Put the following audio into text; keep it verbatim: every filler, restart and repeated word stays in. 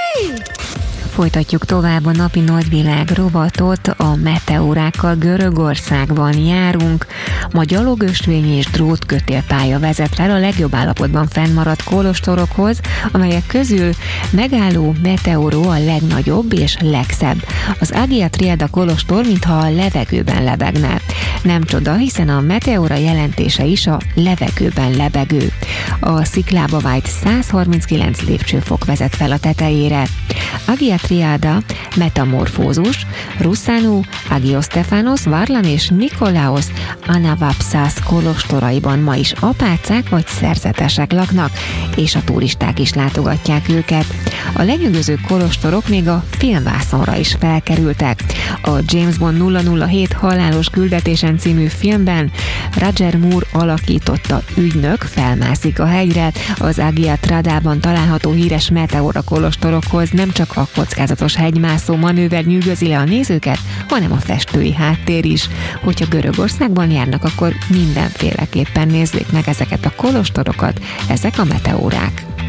Folytatjuk tovább a napi nagyvilág rovatot, a meteórákkal Görögországban járunk. Ma gyalogösvény és drótkötélpálya vezet fel a legjobb állapotban fennmaradt kolostorokhoz, amelyek közül megálló meteoró a legnagyobb és legszebb. Az Agia Triada kolostor mintha a levegőben lebegne. Nem csoda, hiszen a meteóra jelentése is a levegőben lebegő. A sziklába vájt száz harminckilenc lépcsőfok vezet fel a tetejére. Agia Triada, Metamorfózus, Russzánó, Agiosztefanos, Varlam és Nikolaos Anavapszász kolostoraiban ma is apácák vagy szerzetesek laknak, és a turisták is látogatják őket. A lenyűgöző kolostorok még a filmvászonra is felkerültek. A James Bond nulla nulla hét halálos küldetésen című filmben Roger Moore alakította ügynök felmászik a hegyre. Az Agia Triadában található híres meteora kolostorokhoz nem csak a kockázatos hegymászó manőver nyűgözi le a nézőket, hanem a festői háttér is. Hogyha Görögországban járnak, akkor mindenféleképpen nézzék meg ezeket a kolostorokat, ezek a meteórák.